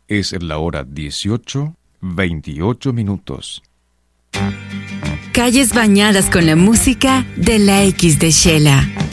Es la hora 18:28. Calles bañadas con la música de la X de Shela.